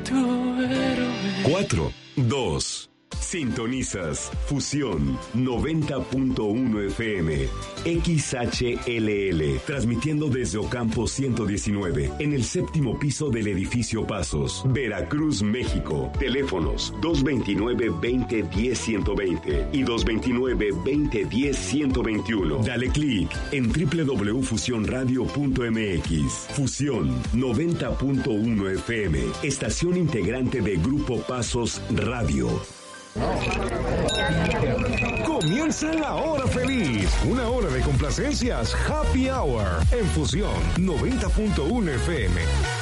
tu héroe. 4, 2. Sintonizas Fusión 90.1 FM XHLL, transmitiendo desde Ocampo 119 en el séptimo piso del edificio Pasos, Veracruz, México. Teléfonos 229-2010-120 y 229-2010-121. Dale clic en www.fusionradio.mx. Fusión 90.1 FM, estación integrante de Grupo Pasos Radio. Comienza la hora feliz, una hora de complacencias, Happy Hour, en Fusión 90.1 FM.